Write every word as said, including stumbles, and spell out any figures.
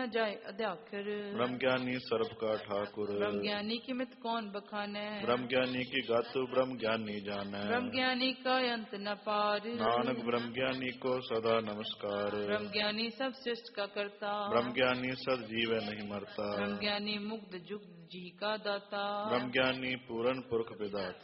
जाए अध्याक्षर। ब्रह्म ज्ञानी सर्व का ठाकुर। ब्रह्म ज्ञानी की मित कौन बखाने। ब्रह्म ज्ञानी की गातु ब्रह्म ज्ञानी जाने। ब्रह्म ज्ञानी का अंत न पार। नानक ब्रह्म ज्ञानी को सदा नमस्कार। ब्रह्म ज्ञानी सब सृष्टि का करता। ब्रह्म ज्ञानी सद जीव नहीं मरता। ब्रह्म ज्ञानी मुग्ध जुग जी का दाता। ब्रह्म ज्ञानी पूरन पुरख विधाता।